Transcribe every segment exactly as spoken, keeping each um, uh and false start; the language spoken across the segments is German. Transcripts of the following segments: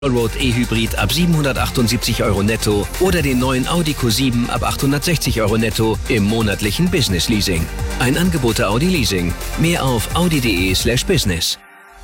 Road E-Hybrid ab siebenhundertachtundsiebzig Euro netto oder den neuen Audi Q sieben ab achthundertsechzig Euro netto im monatlichen Business Leasing. Ein Angebot der Audi Leasing. Mehr auf audi.de slash business.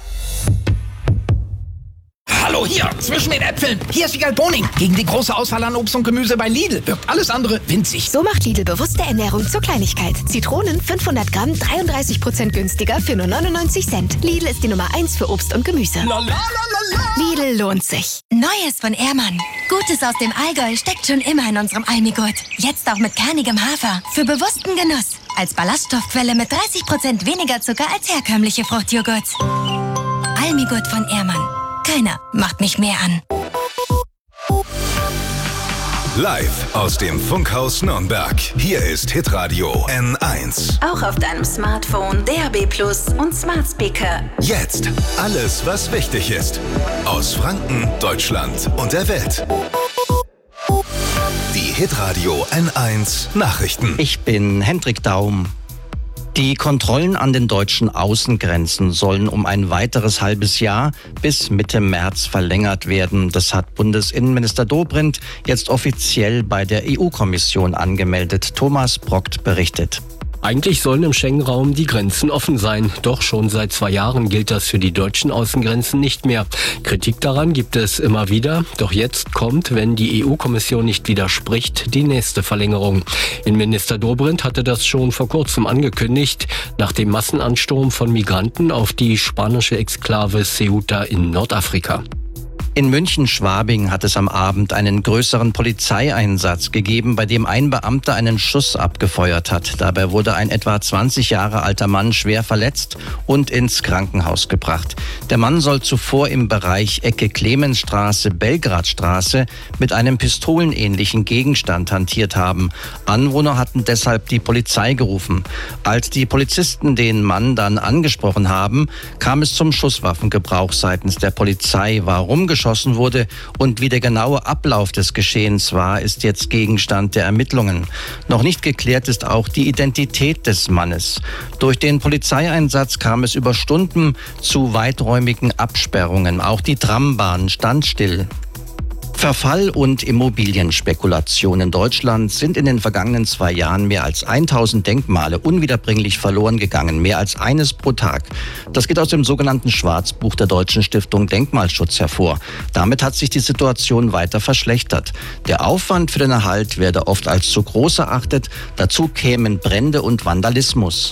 Hallo, hier, zwischen den Äpfeln. Hier ist Wiegald Boning. Gegen die große Auswahl an Obst und Gemüse bei Lidl wirkt alles andere winzig. So macht Lidl bewusste Ernährung zur Kleinigkeit. Zitronen fünfhundert Gramm, dreiunddreißig Prozent günstiger für nur neunundneunzig Cent. Lidl ist die Nummer eins für Obst und Gemüse. La, la, la, la, la. Lidl lohnt sich. Neues von Ehrmann. Gutes aus dem Allgäu steckt schon immer in unserem Almigurt. Jetzt auch mit kernigem Hafer. Für bewussten Genuss. Als Ballaststoffquelle mit dreißig Prozent weniger Zucker als herkömmliche Fruchtjoghurts. Almigurt von Ehrmann. Keiner macht mich mehr an. Live aus dem Funkhaus Nürnberg. Hier ist Hitradio N eins. Auch auf deinem Smartphone, D A B Plus und Smart Speaker. Jetzt alles, was wichtig ist. Aus Franken, Deutschland und der Welt. Die Hitradio N eins Nachrichten. Ich bin Hendrik Daum. Die Kontrollen an den deutschen Außengrenzen sollen um ein weiteres halbes Jahr bis Mitte März verlängert werden. Das hat Bundesinnenminister Dobrindt jetzt offiziell bei der E U-Kommission angemeldet. Thomas Brockt berichtet. Eigentlich sollen im Schengen-Raum die Grenzen offen sein. Doch schon seit zwei Jahren gilt das für die deutschen Außengrenzen nicht mehr. Kritik daran gibt es immer wieder. Doch jetzt kommt, wenn die E U-Kommission nicht widerspricht, die nächste Verlängerung. Innenminister Dobrindt hatte das schon vor kurzem angekündigt, nach dem Massenansturm von Migranten auf die spanische Exklave Ceuta in Nordafrika. In München-Schwabing hat es am Abend einen größeren Polizeieinsatz gegeben, bei dem ein Beamter einen Schuss abgefeuert hat. Dabei wurde ein etwa zwanzig Jahre alter Mann schwer verletzt und ins Krankenhaus gebracht. Der Mann soll zuvor im Bereich Ecke Clemensstraße, Belgradstraße mit einem pistolenähnlichen Gegenstand hantiert haben. Anwohner hatten deshalb die Polizei gerufen. Als die Polizisten den Mann dann angesprochen haben, kam es zum Schusswaffengebrauch seitens der Polizei. Warum geschossen wurde und wie der genaue Ablauf des Geschehens war, ist jetzt Gegenstand der Ermittlungen. Noch nicht geklärt ist auch die Identität des Mannes. Durch den Polizeieinsatz kam es über Stunden zu weiträumigen Absperrungen. Auch die Trambahn stand still. Verfall und Immobilienspekulation in Deutschland sind in den vergangenen zwei Jahren mehr als tausend Denkmale unwiederbringlich verloren gegangen, mehr als eines pro Tag. Das geht aus dem sogenannten Schwarzbuch der Deutschen Stiftung Denkmalschutz hervor. Damit hat sich die Situation weiter verschlechtert. Der Aufwand für den Erhalt werde oft als zu groß erachtet. Dazu kämen Brände und Vandalismus.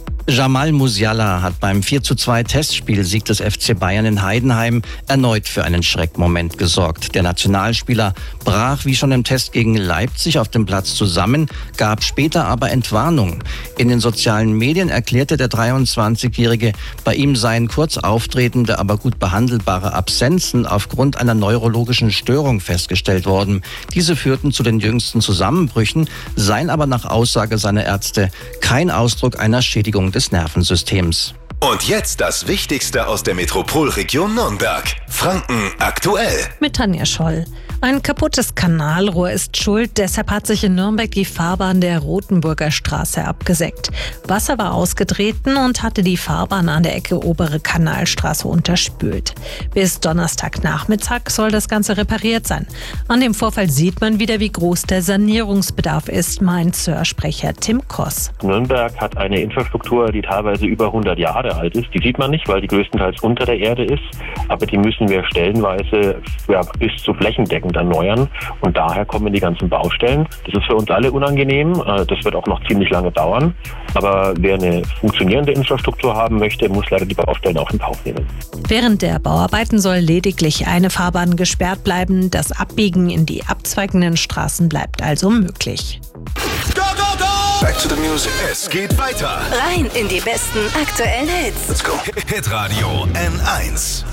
Jamal Musiala hat beim vier zu zwei Testspielsieg des F C Bayern in Heidenheim erneut für einen Schreckmoment gesorgt. Der Nationalspieler brach wie schon im Test gegen Leipzig auf dem Platz zusammen, gab später aber Entwarnung. In den sozialen Medien erklärte der dreiundzwanzigjährige, bei ihm seien kurz auftretende, aber gut behandelbare Absenzen aufgrund einer neurologischen Störung festgestellt worden. Diese führten zu den jüngsten Zusammenbrüchen, seien aber nach Aussage seiner Ärzte kein Ausdruck einer Schädigung des Nervensystems. Und jetzt das Wichtigste aus der Metropolregion Nürnberg. Franken aktuell. Mit Tanja Scholl. Ein kaputtes Kanalrohr ist schuld, deshalb hat sich in Nürnberg die Fahrbahn der Rothenburger Straße abgesenkt. Wasser war ausgetreten und hatte die Fahrbahn an der Ecke Obere Kanalstraße unterspült. Bis Donnerstagnachmittag soll das Ganze repariert sein. An dem Vorfall sieht man wieder, wie groß der Sanierungsbedarf ist, meint Sir-Sprecher Tim Koss. Nürnberg hat eine Infrastruktur, die teilweise über hundert Jahre alt ist. Die sieht man nicht, weil die größtenteils unter der Erde ist, aber die müssen wir stellenweise ja, bis zu flächendeckend erneuern und daher kommen die ganzen Baustellen. Das ist für uns alle unangenehm, das wird auch noch ziemlich lange dauern, aber wer eine funktionierende Infrastruktur haben möchte, muss leider die Baustellen auch in Kauf nehmen. Während der Bauarbeiten soll lediglich eine Fahrbahn gesperrt bleiben, das Abbiegen in die abzweigenden Straßen bleibt also möglich. Go, go, go! Back to the music. Es geht weiter. Rein in die besten aktuellen Hits. Let's go. Hitradio N eins.